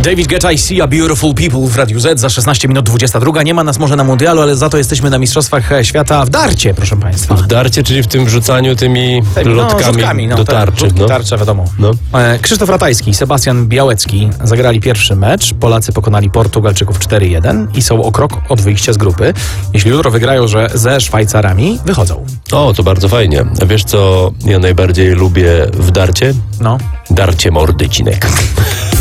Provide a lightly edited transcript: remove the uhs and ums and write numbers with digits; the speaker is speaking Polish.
David Guetta i Sia, Beautiful People w Radiu Z za 16 minut 22. Nie ma nas może na mundialu, ale za to jesteśmy na Mistrzostwach Świata w darcie, proszę państwa. W darcie, czyli w tym wrzucaniu tymi lotkami do tarczy. Tarcze, wiadomo. No. Krzysztof Ratajski i Sebastian Białecki zagrali pierwszy mecz. Polacy pokonali Portugalczyków 4-1 i są o krok od wyjścia z grupy. Jeśli jutro wygrają ze Szwajcarami, wychodzą. O, to bardzo fajnie. A wiesz, co ja najbardziej lubię w darcie? No. Darcie mordy, Cinek.